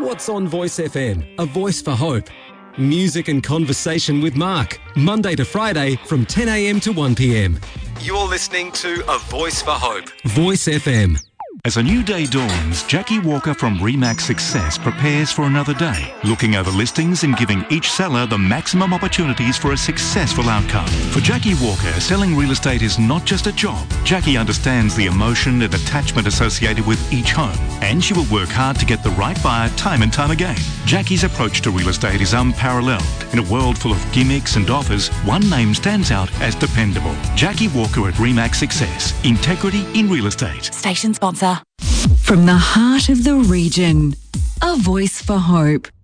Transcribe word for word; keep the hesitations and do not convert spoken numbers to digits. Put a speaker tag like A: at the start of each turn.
A: What's on Voice F M? A voice for hope. Music and conversation with Mark. Monday to Friday from ten a m to one p m. You're listening to A Voice for Hope. Voice F M.
B: As a new day dawns, Jackie Walker from Remax Success prepares for another day, looking over listings and giving each seller the maximum opportunities for a successful outcome. For Jackie Walker, selling real estate is not just a job. Jackie understands the emotion and attachment associated with each home, and she will work hard to get the right buyer time and time again. Jackie's approach to real estate is unparalleled. In a world full of gimmicks and offers, one name stands out as dependable. Jackie Walker at Remax Success. Integrity in real estate.
C: Station sponsor. From the heart of the region, A Voice for Hope.